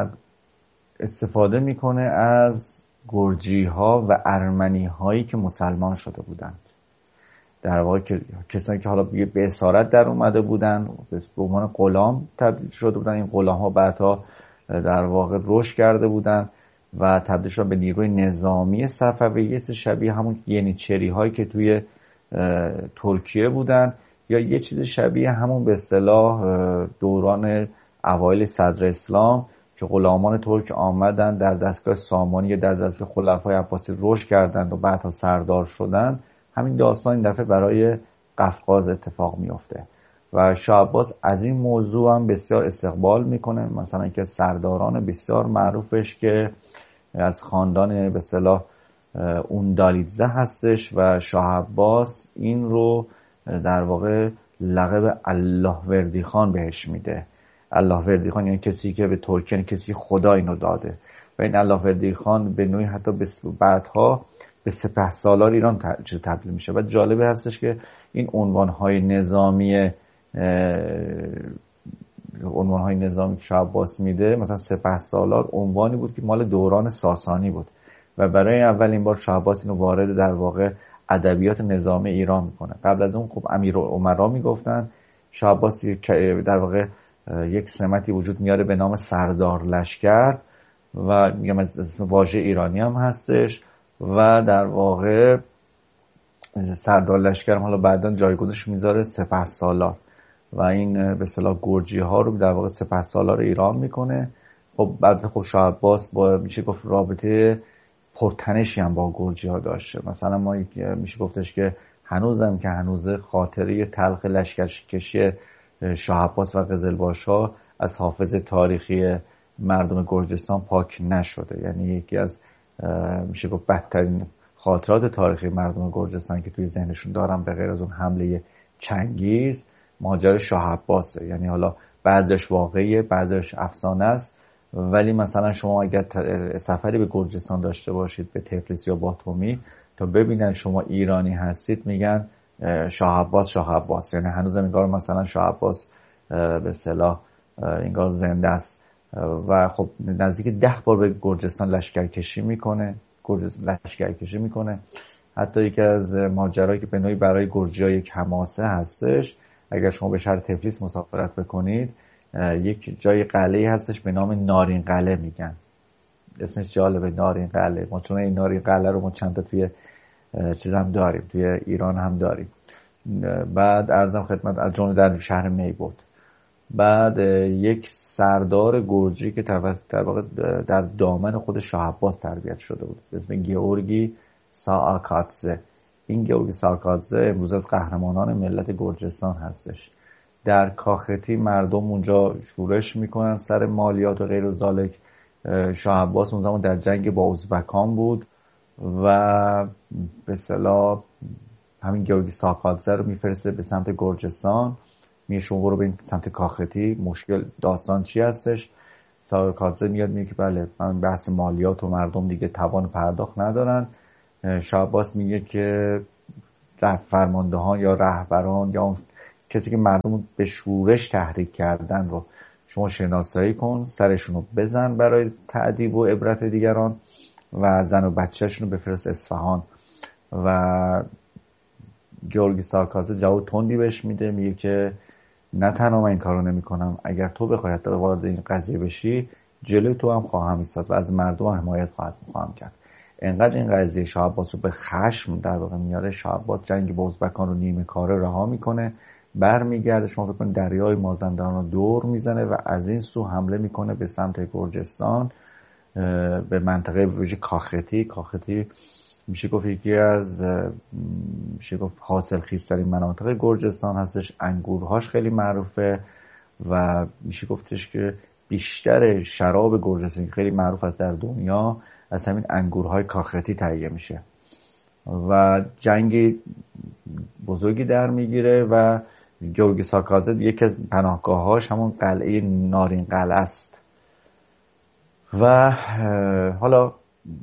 استفاده میکنه از گرجی ها و ارمنی هایی که مسلمان شده بودند. در واقع کسانی که حالا به اسارت در اومده بودن به عنوان غلام تبدیل شده بودن. این غلام ها بعدا در واقع رشد کرده بودن و تبدیل شدن به نیروی نظامی صفویه، شبیه همون ینیچری هایی که توی ترکیه بودن، یا یه چیز شبیه همون به اصطلاح دوران اوایل صدر اسلام که غلامان ترک آمدن در دستگاه سامانی یا در دستگاه خلفای عباسی رشد کردند و بعدها سردار شدن. همین داستان این دفعه برای قفقاز اتفاق میفته و شاه عباس از این موضوع هم بسیار استقبال میکنه. مثلا که سرداران بسیار معروفش که از خاندان به اصطلاح اوندالیدزه هستش و شاه عباس این رو در واقع لقب الله وردی خان بهش میده. الله وردی خان یعنی کسی که به ترکیه کسی خدا اینو داده و این الله وردی خان به نوعی حتی بعدها به سپهسالار ایران تبدیل میشه. و جالبه هستش که این عنوانهای نظامی عنوانهای نظامی که شاه عباس میده، مثلا سپهسالار عنوانی بود که مال دوران ساسانی بود و برای اولین بار شاه عباس اینو وارد در واقع ادبیات نظامی ایران میکنه. قبل از اون خب امیرالامرا میگفتن، شاه عباس در واقع یک سمتی وجود میاره به نام سردار لشکر و میگم از اسم واژه ایرانی هم هستش و در واقع سردار لشکر حالا بعداً جایگزینش میذاره سپهسالار و این به اصطلاح گرجی ها رو در واقع سپهسالار ایران میکنه. خب بعد خب شاه عباس با میشه گفت رابطه پرتنشی هم با گرجی ها داشته. مثلا ما میشه گفتش که هنوزم که هنوز خاطره تلخ لشکرکشی شاه عباس و قزلباش‌ها از حافظه تاریخی مردم گرجستان پاک نشده. یعنی یکی از میشه گفت بدترین خاطرات تاریخی مردم گرجستان که توی ذهنشون دارن به غیر از اون حمله چنگیز ماجرای شاه عباسه. یعنی حالا بعضیش واقعیه، بعضیش افسانه است، ولی مثلا شما اگر سفری به گرجستان داشته باشید به تفلیس یا باتومی تا ببینن شما ایرانی هستید میگن شاه عباس شاه عباس. یعنی هنوز انگار مثلا شاه عباس به اصطلاح انگار زنده است و خب نزدیک ده بار به گرجستان لشکرکشی میکنه گرجستان لشکرکشی میکنه. حتی یکی از ماجرایی که به نوعی برای گرجی‌ها یک حماسه هستش، اگر شما به شهر تفلیس مسافرت بکنید یک جای قلعه‌ای هستش به نام نارین قلعه، میگن اسمش جالبه نارین قلعه. ما چون این نارین قلعه رو ما چند تا توی چیز هم داریم، توی ایران هم داریم. بعد عرضم خدمت از جمله در شهر می بود. بعد یک سردار گرجی که در واقع در دامن خود شاه عباس تربیت شده بود به اسم گیورگی ساکاتزه. این گیورگی ساکاتزه امروز از قهرمانان ملت گرجستان هستش. در کاختی مردم اونجا شورش میکنن سر مالیات و غیر و ذالک. شاه عباس اون زمان در جنگ با ازبکان بود و به اصطلاح همین گیورگی ساکاتزه رو میفرسته به سمت گرجستان، میگه شما برو به این سمت کاختی، مشکل داستان چی هستش؟ ساکاتزه میاد میگه که بله من بحث مالیات و مردم دیگه توان پرداخت ندارن. شاه عباس میگه که فرماندهان یا رهبران یا اون کسی که مردم به شورش تحریک کردن رو شما شناسایی کن، سرشون رو بزن برای تأدیب و عبرت دیگران و زن و بچه‌شون رو بفرست اصفهان. و گیورگی ساکاتزه جواب تندی بهش میده، میگه که نه تنها من این کارو نمی‌کنم، اگر تو بخوای حتی وارد این قضیه بشی جلوی تو هم خواهم ایستاد و از مردم حمایت خواهم کرد. انقدر این قضیه شاه عباس رو به خشم در واقع میاره. شاه عباس جنگ با ازبکان رو نیمه کاره رها میکنه، برمیگرده، شما فکر کنید دریای مازندران رو دور میزنه و از این سو حمله میکنه به سمت گرجستان، به منطقه ویژه کاختی. کاختی میشه گفت یکی از میشه گفت حاصلخیزترین مناطق گرجستان هستش. انگورهاش خیلی معروفه و میشه گفتش که بیشتر شراب گرجستان خیلی معروف است در دنیا از همین انگورهای کاختی تهیه میشه و جنگ بزرگی در میگیره و گیورگی ساکاتزه یکی از پناهگاهاش همون قلعه نارین قلعه است. و حالا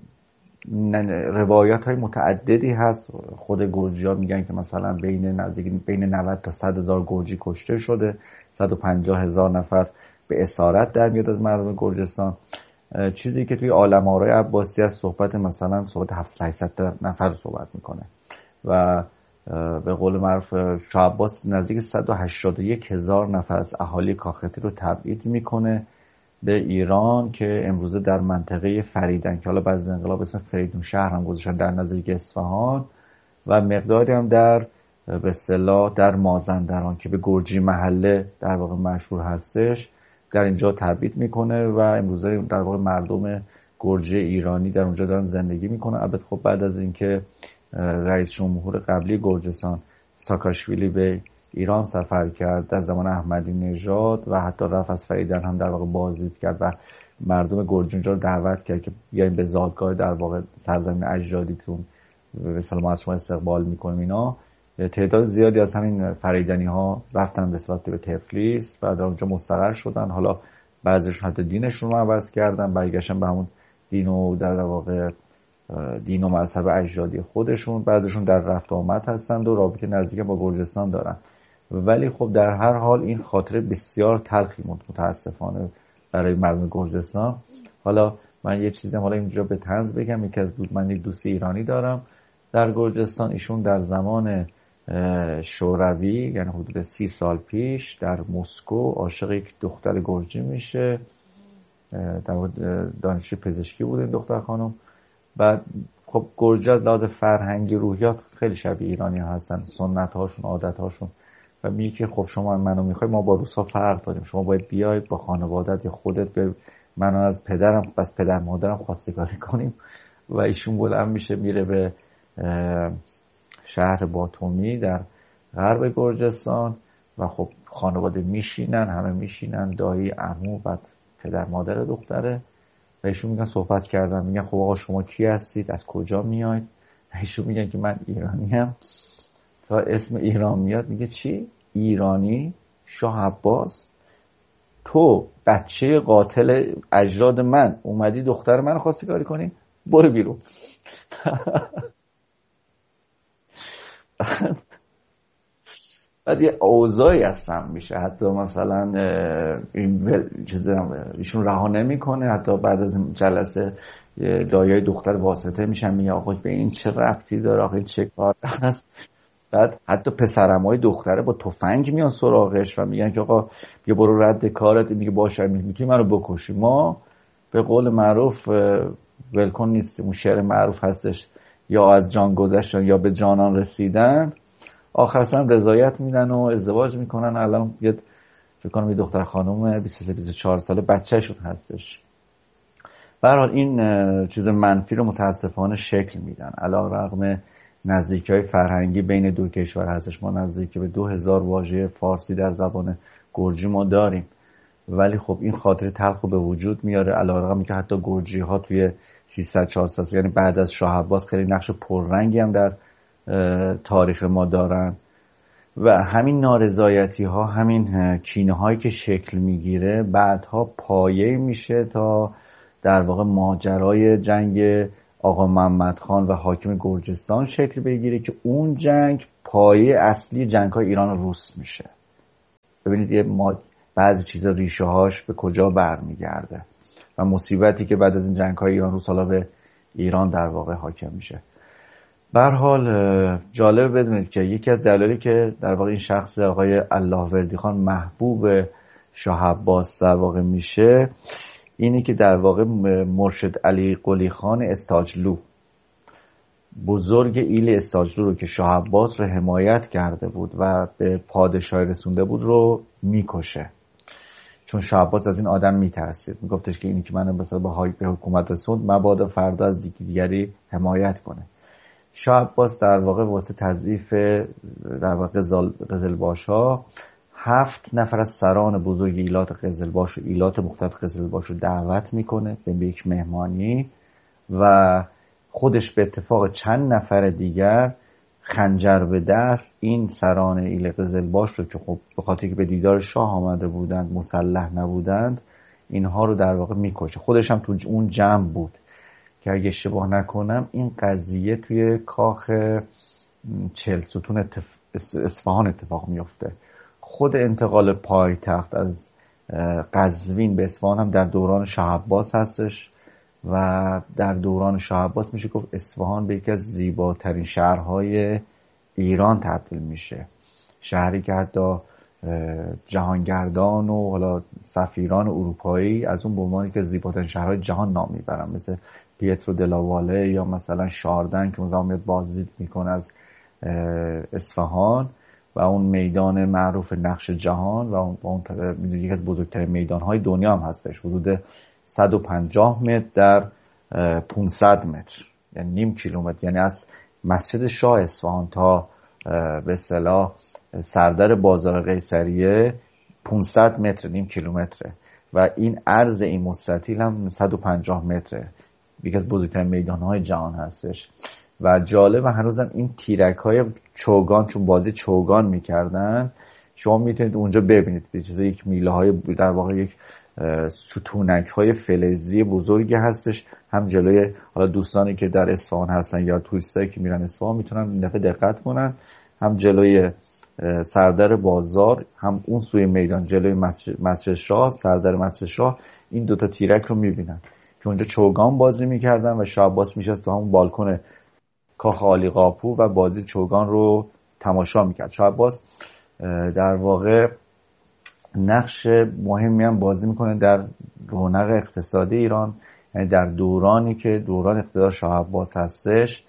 روایات های متعددی هست. خود گرجی ها میگن که مثلا بین نزدیک بین نود تا صد هزار گرجی کشته شده، صد و پنجاه هزار نفر به اسارت در میاد از مردم گرجستان. چیزی که توی عالم آرای عباسی از صحبت مثلا صحبت هفتصد نفر صحبت میکنه و به قول معروف شاه عباس نزدیک صد و هشتاد و یک هزار نفر از اهالی کاختی رو تبعید میکنه به ایران که امروزه در منطقه فریدن که حالا بعد از انقلاب اسم فریدون شهر هم گذاشتن در نزدیک اصفهان و مقداری هم در به اصطلاح در مازندران که به گرجی محله در واقع مشهور هستش در اینجا تبعید میکنه و امروزه در واقع مردم گرجی ایرانی در اونجا دارن زندگی میکنن. البته خب بعد از اینکه رئیس جمهور قبلی گرجستان ساکاشویلی به ایران سفر کرد در زمان احمدی نژاد و حتی رفت از فریدن هم در واقع بازدید کرد و مردم گرجی اونجا رو دعوت کرد که بیاین به زادگاه در واقع سرزمین اجدادیتون به مثلا ما از شما استقبال میکنیم. اینا تعداد زیادی از همین فریدنی ها رفتن به صورت به تفلیس و در اونجا مستقر شدن. حالا بعضیشون حتی دینشون رو عوض کردن، برگشتن به همون دین و در واقع دین و مذهب اجدادی خودشون. بعضیشون در رفت آمد هستند و رابطه نزدیک با گرجستان دارن. ولی خب در هر حال این خاطره بسیار تلخی بود متاسفانه برای مردم گرجستان. حالا من یه چیزی حالا اینجا به طنز بگم، یکی از دوست من یک دوست ایرانی دارم در گرجستان. ایشون در زمان شوروی یعنی حدود سی سال پیش در مسکو عاشق یک دختر گرجی میشه. در دانشجوی پزشکی بود این دختر خانم. بعد خب گرجی از لحاظ فرهنگی روحیات خیلی شبیه ایرانی هستن، سنت هاشون، عادت هاشون. و میگه که خب شما منو میخوای، ما با روسا فرق داریم، شما باید بیاید با خانوادت یا خودت به منو از پدرم بس پدر مادرم خواستگاری کنیم. و ایشون بلند میشه میره به شهر باتومی در غرب گرجستان و خب خانواده میشینن، همه میشینن، دایی، عمو، بعد پدر مادر دختره. و ایشون میگن صحبت کردن، میگن خب آقا شما کی هستید، از کجا میاید؟ ایشون میگن که من ایرانیم. تا اسم ایران میاد میگه چی؟ ایرانی؟ شاه عباس؟ تو بچه قاتل اجداد من اومدی دختر من خواستگاری کنی؟ برو بیرون. بعد یه اوضاعی هستم میشه، حتی مثلا این ایشون رها نمیکنه، حتی بعد از این جلسه دایای دختر واسطه میشن، میگه آقا به این چه ربطی داره، آقا این چه کار هست. بعد حتی پسرمای دختره با تفنگ میان سراغش و میگن که آقا بیا برو رد کارت. میگه باشه میتونی منو بکشی، ما به قول معروف ولکن نیستیم. اون شعر معروف هستش، یا از جان گذشتن یا به جانان رسیدن. آخر سر رضایت میدن و ازدواج میکنن. الان یه فکر کنم یه دختر خانم بیست و سه بیست و چهار ساله بچه‌شون هستش. به هر حال این چیز منفی رو متاسفانه شکل میدن. علیرغم نزدیکی‌های فرهنگی بین دو کشور هستش، ما نزدیک به دو هزار واژه فارسی در زبان گرجی ما داریم، ولی خب این خاطره تلخ به وجود میاره. علیرغم که حتی گرجی ها توی سیصد چهارصد یعنی بعد از شاه عباس خیلی نقش پررنگی هم در تاریخ ما دارن. و همین نارضایتی ها، همین کینه هایی که شکل میگیره بعدها پایه میشه تا در واقع ماجرای جنگ آقا محمد خان و حاکم گرجستان شکل بگیره که اون جنگ پایه اصلی جنگ های ایران روس میشه. ببینید یه ما بعضی چیزا ریشه هاش به کجا برمیگرده و مصیبتی که بعد از این جنگ های ایران روس حالا به ایران در واقع حاکم میشه. به هر حال جالب بدونید که یکی از دلایلی که در واقع این شخص آقای اللهوردی خان محبوب شاه عباس در واقع میشه اینی که در واقع مرشد علی قلی خان استاجلو، بزرگ ایل استاجلو رو که شاه عباس رو حمایت کرده بود و به پادشاهی رسونده بود رو میکشه. چون شاه عباس از این آدم میترسید، میگفتش که اینی که منو مثلا به حکومت رسوند مبادا فردا از دیگری حمایت کنه. شاه عباس در واقع واسه تضعیف در واقع قزلباش‌ها هفت نفر از سران بزرگ ایلات قزلباش و ایلات مختلف قزلباش رو دعوت میکنه به یک مهمانی و خودش به اتفاق چند نفر دیگر خنجر به دست این سران ایل قزلباش رو که خب به خاطر که به دیدار شاه آمده بودند مسلح نبودند اینها رو در واقع میکشه. خودش هم تو اون جمع بود که اگه اشتباه نکنم این قضیه توی کاخ چهل ستون اتف... اصفهان اتفاق میفته. خود انتقال پایتخت از قزوین به اصفهان هم در دوران شاه عباس هستش و در دوران شاه عباس میشه گفت اصفهان به یکی از زیباترین شهرهای ایران تبدیل میشه. شهری که حتی جهانگردان و حالا سفیران اروپایی از اون به عنوان که زیباترین شهرهای جهان نام میبرن، مثل پیترو دلاواله یا مثلا شاردن که اون زمان میاد بازدید میکنه از اصفهان و اون میدان معروف نقش جهان و اون, اون یکی از بزرگترین میدانهای دنیا هم هستش، حدود صد و پنجاه متر در پانصد متر، یعنی نیم کیلومتر، یعنی از مسجد شاه اصفهان تا به اصطلاح سردر بازار قیصریه پانصد متر، نیم کیلومتره و این عرض این مستطیل هم صد و پنجاه متره، یکی از بزرگترین میدان‌های جهان هستش. و جالب هنوزم این تیرک‌های چوگان، چون بازی چوگان میکردن، شما میتونید اونجا ببینید به چیز یک میله های در واقع یک ستونک های فلزی بزرگی هستش. هم جلوی، حالا دوستانی که در اصفهان هستن یا توریستایی که میرن اصفهان میتونن این دفعه دقت کنن، هم جلوی سردر بازار، هم اون سوی میدان جلوی مسجد شاه، سردر مسجد شاه، این دوتا تیرک رو میبینن که اونجا چوگان بازی میکردن و شاه عباس میشست تو همون بالکن کاخ عالی قاپو و بازی چوگان رو تماشا میکرد. شاه عباس در واقع نقش مهمی هم بازی میکنه در رونق اقتصادی ایران، یعنی در دورانی که دوران اقتدار شاه عباس هستش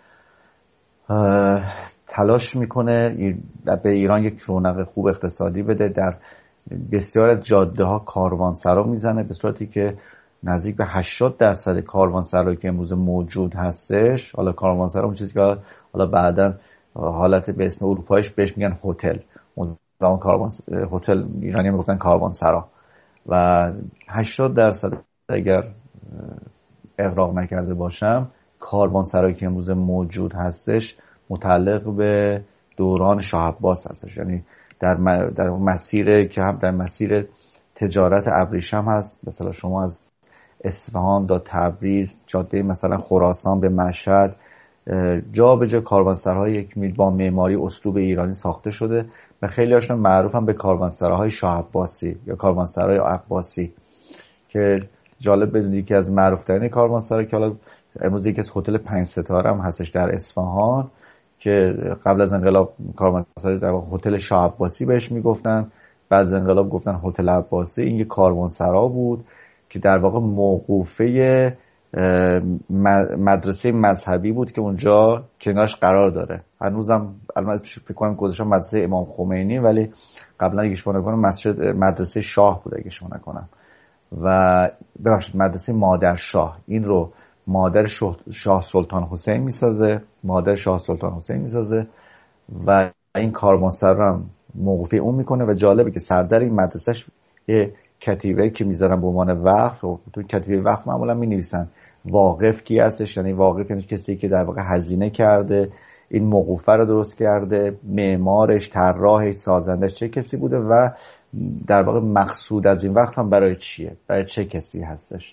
تلاش میکنه به ایران یک رونق خوب اقتصادی بده. در بسیار از جاده ها کاروانسرا میزنه، به صورتی که نزدیک به هشتاد درصد کاروانسرایی که امروز موجود هستش، حالا کاروانسرا اون چیزی که حالا بعداً حالت به اسم اروپاییش بهش میگن هتل، زمان کاروان هتل ایرانی میگفتن کاروانسرا، و هشتاد درصد اگر اغراق نکرده باشم کاروانسرایی که امروز موجود هستش متعلق به دوران شاه عباس هستش. یعنی در در مسیر که هم در مسیر تجارت ابریشم هست، مثلا شما از اصفهان تا تبریز، جاده مثلا خراسان به مشهد، جا به جا کاروانسراهای یک میل با معماری اسلوب ایرانی ساخته شده و خیلی هاشون معروفن به کاروانسراهای شاه عباسی یا کاروانسرای عباسی، که جالب بدونید که از معروف‌ترین کاروانسرا که حالا امروز یکی از هتل پنج ستاره هم هستش در اصفهان، که قبل از انقلاب کاروانسرای در هتل شاه عباسی بهش میگفتن، بعد از انقلاب گفتن هتل عباسی. این یک کاروانسرا بود که در واقع موقوفه مدرسه مذهبی بود که اونجا کنارش قرار داره. هنوزم البته فکر کنم گذاشتن مدرسه امام خمینی، ولی قبلا اگه اشتباه نکنم مسجد مدرسه شاه بود اگه اشتباه نکنم، و ببخشید مدرسه مادر شاه. این رو مادر شاه سلطان حسین میسازه، مادر شاه سلطان حسین میسازه و این کاروانسرا هم موقوفه اون میکنه. و جالبه که سردر این مدرسهش یه کتیبه که میذارن به عنوان وقف، و تو کتیبه وقف معمولا مینویسن واقف کی هستش، یعنی واقف یعنی کسی که در واقع هزینه کرده این موقوفه رو درست کرده، معمارش، طراحش، سازندش چه کسی بوده و در واقع مقصود از این وقف هم برای چیه، برای چه کسی هستش.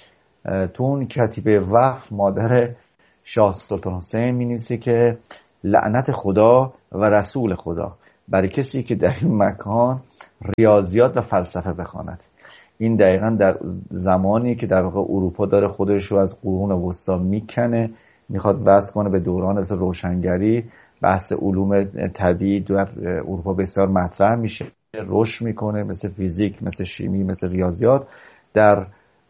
تو اون کتیبه وقف مادر شاه سلطان حسین مینویسه که لعنت خدا و رسول خدا برای کسی که در این مکان ریاضیات و فلسفه بخواند. این دقیقا در زمانی که در واقع اروپا داره خودش رو از قرون وسطا میکنه، میخواد وصل کنه به دوران روشنگری، بحث علوم طبیعی در اروپا بسیار مطرح میشه، رشد میکنه، مثل فیزیک، مثل شیمی، مثل ریاضیات. در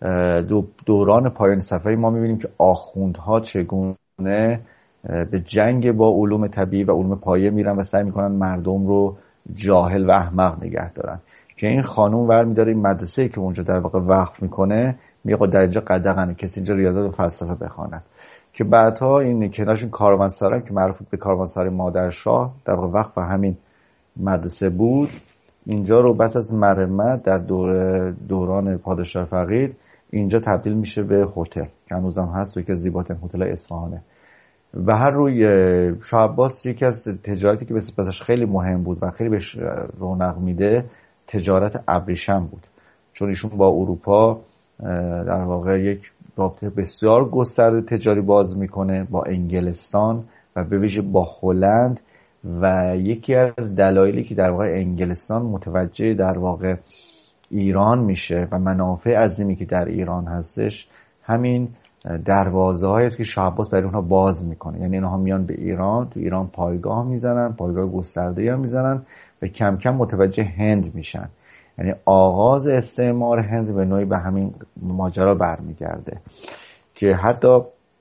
دوران پایان صفحه ما میبینیم که آخوندها چگونه به جنگ با علوم طبیعی و علوم پایه میرن و سعی میکنن مردم رو جاهل و احمق نگه دارن. که این خانوم ور میداره این مدرسه که اونجا در واقع وقف میکنه، میگه در اینجا قدغنه کسی اینجا ریاضیات و فلسفه بخواند. که بعدها این کنارشون کاروانسرا که معروف به کاروانسرای مادر شاه در واقع وقف همین مدرسه بود، اینجا رو بس از مرمت در دور دوران پادشاه فقید اینجا تبدیل میشه به هتل که هنوزم هست و یکی از زیباترین هتل‌های اصفهانه. و هر روی شاه عباس یکی از تجارتی که بسش خیلی مهم بود و خیلی بهش رونق میده تجارت ابریشم بود، چون ایشون با اروپا در واقع یک رابطه بسیار گسترده تجاری باز میکنه، با انگلستان و به ویژه با هلند. و یکی از دلایلی که در واقع انگلستان متوجه در واقع ایران میشه و منافع عظیمی که در ایران هستش همین دروازه هایی است که شاه عباس برای اونها باز میکنه. یعنی اینها میان به ایران، تو ایران پایگاه میزنن، پایگاه گسترده هم میزنن و کم کم متوجه هند میشن. یعنی آغاز استعمار هند به نوعی به همین ماجرا برمیگرده که حتی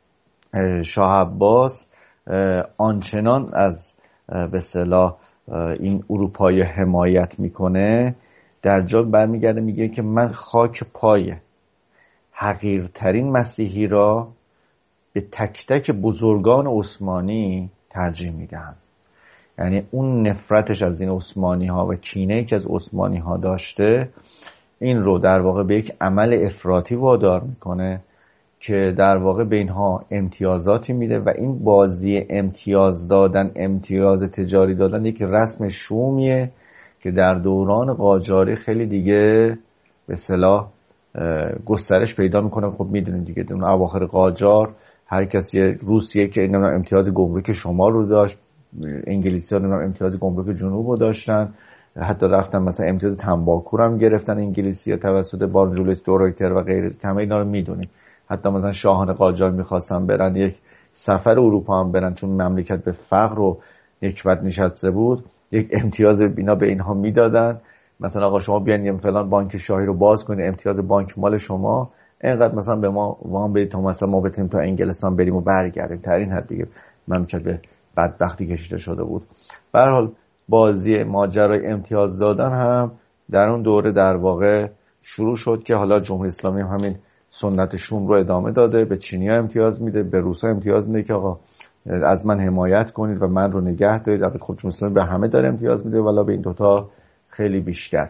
شاه عباس آنچنان از به اصطلاح این اروپایی حمایت میکنه، در جا برمیگرده میگه که من خاک پای حقیرترین مسیحی را به تک تک بزرگان عثمانی ترجیح میدهم. یعنی اون نفرتش از این عثمانی ها و کینه‌ای که از عثمانی ها داشته، این رو در واقع به یک عمل افراطی وادار میکنه که در واقع به اینها امتیازاتی میده و این بازی امتیاز دادن، امتیاز تجاری دادن یک رسم شومیه که در دوران قاجاری خیلی دیگه به اصطلاح گسترش پیدا میکنه. خب میدونید دیگه اون اواخر قاجار هر کسی، روسیه که اینا امتیاز گمرک شمال رو داشت، انگلیسی‌ها اینا امتیاز گمرک جنوب رو داشتن، حتی رفتن مثلا امتیاز تنباکو هم گرفتن انگلیسی‌ها توسط بارون جولیس دورویتر و غیره. همه اینا رو میدونید. حتی مثلا شاهان قاجار میخواستن برن یک سفر اروپا هم برن، چون مملکت به فقر و نکبت نشسته بود، یک امتیاز بینا به اینها میدادن. مثلا آقا شما بیاین فلان بانک شاهی رو باز کنید، امتیاز بانک مال شما اینقدر مثلا به ما وام بدید تا مثلا ما بتونیم تا انگلستان بریم و برگردیم. در این حد دیگه مملکت به بدبختی کشیده شده بود. به هر حال بازی ماجرای امتیاز دادن هم در اون دوره در واقع شروع شد که حالا جمهوری اسلامی هم همین سنت شوم رو ادامه داده، به چینی‌ها امتیاز میده، به روس‌ها امتیاز میده که آقا از من حمایت کنید و من رو نگه دارید. البته خب جمهوری اسلامی به همه داره امتیاز میده، ولی به این دوتا خیلی بیشتر.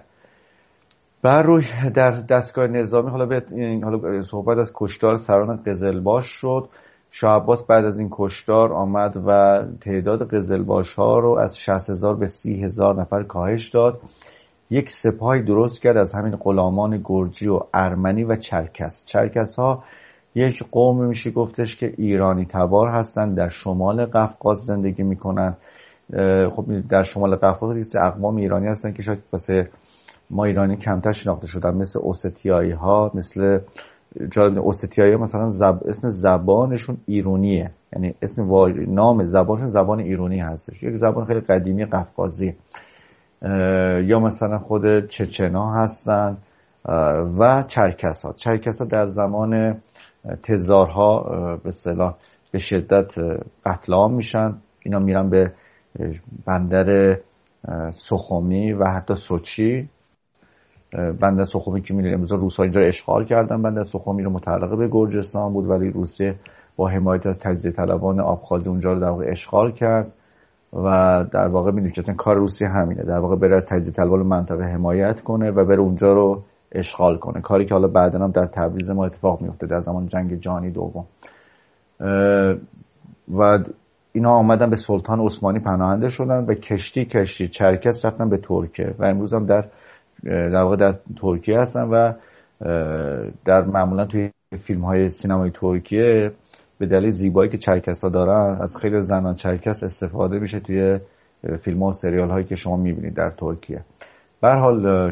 بر روی در دستگاه نظامی حالا به حالا صحبت از کشتار سران قزلباش شد. شاه عباس بعد از این کشتار آمد و تعداد قزلباش‌ها رو از شصت هزار به سی هزار نفر کاهش داد. یک سپاهی درست کرد از همین غلامان گرجی و ارمنی و چرکس. چرکس ها یک قوم میشه گفتش که ایرانی تبار هستن، در شمال قفقاز زندگی میکنن. خب در شمال قفقاز اقوام ایرانی هستن که شاید واسه ما ایرانی کمتر شناخته شدن، مثل اوستیایی ها، مثل جالب اوستیایی ها مثلا زب... اسم زبانشون ایرونیه، یعنی اسم و... نام زبانشون زبان ایرونی هستش، یک زبان خیلی قدیمی قفقازی. یا مثلا خود چچنا هستن و چرکس ها. چرکس ها در زمان تزارها به اصطلاح به شدت قتل عام میشن. اینا میرن به بندر سخومی و حتی سوچی. بندر سخومی که میدونید امروز روس‌ها اینجا اشغال کردن، بندر سخومی رو متعلق به گرجستان بود، ولی روسیه با حمایت از تجزیه طلبان آبخازی اونجا رو در واقع اشغال کرد و در واقع میدونید که اصلا کار روسیه همینه، در واقع بره از تجزیه طلبان منطقه حمایت کنه و بره اونجا رو اشغال کنه، کاری که حالا بعداً هم در تبریز ما اتفاق میفته در زمان جنگ جهانی دوم. و اینا آمدن به سلطان عثمانی پناهنده شدن و کشتی کشتی چرکس رفتن به ترکیه و امروز هم در در واقع در ترکیه هستن و در معمولا توی فیلم های سینمای ترکیه به دلیل زیبایی که چرکس ها دارن از خیلی زنان چرکس استفاده میشه توی فیلم ها و سریال هایی که شما میبینید در ترکیه. به هر حال